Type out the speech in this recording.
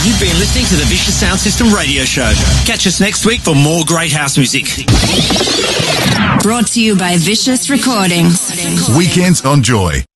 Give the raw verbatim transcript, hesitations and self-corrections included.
You've been listening to the Vicious Sound System radio show. Catch us next week for more great house music. Brought to you by Vicious Recordings. Weekends on Joy.